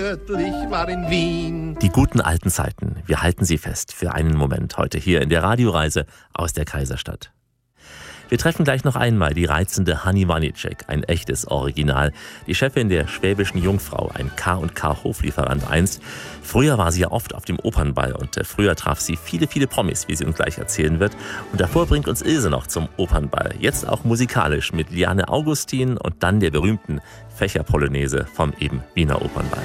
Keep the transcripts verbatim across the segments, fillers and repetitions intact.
Ich war in Wien. Die guten alten Zeiten, wir halten sie fest für einen Moment heute hier in der Radioreise aus der Kaiserstadt. Wir treffen gleich noch einmal die reizende Hanni Wanicek, ein echtes Original. Die Chefin der Schwäbischen Jungfrau, ein K und K Hoflieferant einst. Früher war sie ja oft auf dem Opernball und äh, früher traf sie viele, viele Promis, wie sie uns gleich erzählen wird. Und davor bringt uns Ilse noch zum Opernball. Jetzt auch musikalisch mit Liane Augustin und dann der berühmten Fächerpolonaise vom eben Wiener Opernball.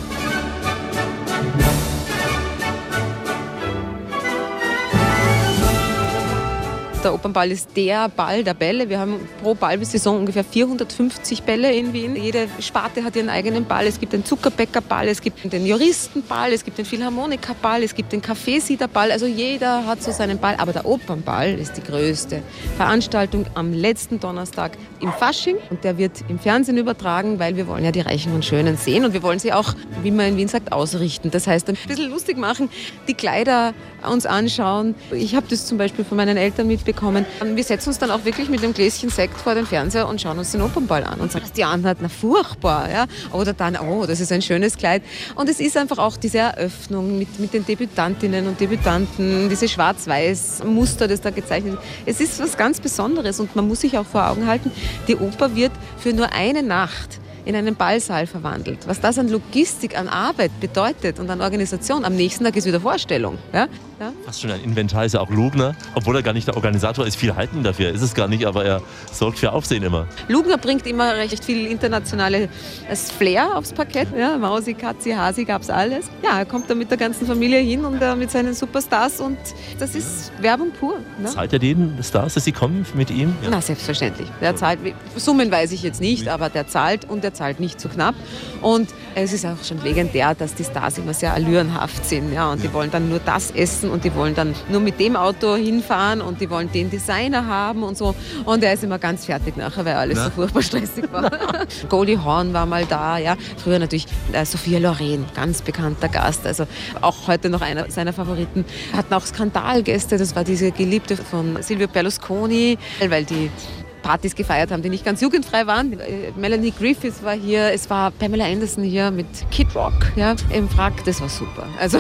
Der Opernball ist der Ball der Bälle. Wir haben pro Ballsaison ungefähr vierhundertfünfzig Bälle in Wien. Jede Sparte hat ihren eigenen Ball. Es gibt den Zuckerbäckerball, es gibt den Juristenball, es gibt den Philharmonikerball, es gibt den Kaffeesiederball. Also jeder hat so seinen Ball. Aber der Opernball ist die größte Veranstaltung am letzten Donnerstag im Fasching. Und der wird im Fernsehen übertragen, weil wir wollen ja die Reichen und Schönen sehen. Und wir wollen sie auch, wie man in Wien sagt, ausrichten. Das heißt, ein bisschen lustig machen, die Kleider uns anschauen. Ich habe das zum Beispiel von meinen Eltern mitbekommen. Wir setzen uns dann auch wirklich mit einem Gläschen Sekt vor den Fernseher und schauen uns den Opernball an und sagen, die anderen, na furchtbar. Ja? Oder dann, oh, das ist ein schönes Kleid. Und es ist einfach auch diese Eröffnung mit, mit den Debütantinnen und Debütanten, diese schwarz-weiß Muster, das da gezeichnet wird. Es ist was ganz Besonderes und man muss sich auch vor Augen halten, die Oper wird für nur eine Nacht in einen Ballsaal verwandelt. Was das an Logistik, an Arbeit bedeutet und an Organisation. Am nächsten Tag ist wieder Vorstellung. Ja? Ja? Fast schon ein Inventar ist ja auch Lugner, obwohl er gar nicht der Organisator ist. Viel halten dafür ist es gar nicht, aber er sorgt für Aufsehen immer. Lugner bringt immer recht viel internationales Flair aufs Parkett. Ja, Mausi, Katzi, Hasi gab es alles. Ja, er kommt da mit der ganzen Familie hin und äh, mit seinen Superstars und das ist Werbung pur. Ne? Zahlt er den Stars, dass sie kommen mit ihm? Ja. Na, selbstverständlich. Der zahlt, Summen weiß ich jetzt nicht, aber der zahlt und der zahlt nicht zu knapp. Und es ist auch schon legendär, dass die Stars immer sehr allürenhaft sind. Ja, und die wollen dann nur das essen und die wollen dann nur mit dem Auto hinfahren und die wollen den Designer haben und so. Und er ist immer ganz fertig nachher, weil alles Na? so furchtbar stressig war. Goldie Hawn war mal da. Ja. Früher natürlich äh, Sophia Loren, ganz bekannter Gast. Also auch heute noch einer seiner Favoriten. Hatten auch Skandalgäste. Das war diese Geliebte von Silvio Berlusconi, weil die Partys gefeiert haben, die nicht ganz jugendfrei waren. Melanie Griffith war hier, es war Pamela Anderson hier mit Kid Rock, ja, im Frack. Das war super. Also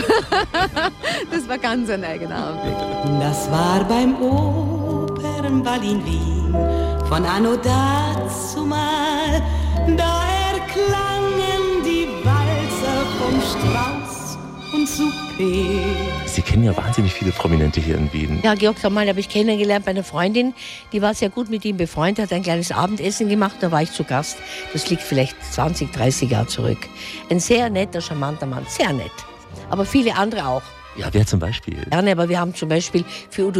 das war ganz ein eigener Abend. Das war beim Opernball in Wien von anno dazumal. Da erklangen die Walzer vom Strauß und Souper. Sie kennen ja wahnsinnig viele Prominente hier in Wien. Ja, Georg Samal habe ich kennengelernt bei einer Freundin, die war sehr gut mit ihm befreundet, hat ein kleines Abendessen gemacht, da war ich zu Gast. Das liegt vielleicht zwanzig, dreißig Jahre zurück. Ein sehr netter, charmanter Mann, sehr nett. Aber viele andere auch. Ja, wer zum Beispiel? Ja, aber wir haben zum Beispiel für Udo